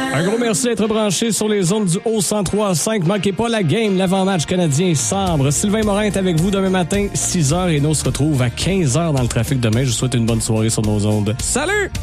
Un gros merci d'être branché sur les ondes du haut 103.5. Manquez pas la game, l'avant-match canadien Sabre. Sylvain Morin est avec vous demain matin, 6h, et nous on se retrouve à 15h dans le trafic demain. Je vous souhaite une bonne soirée sur nos ondes. Salut!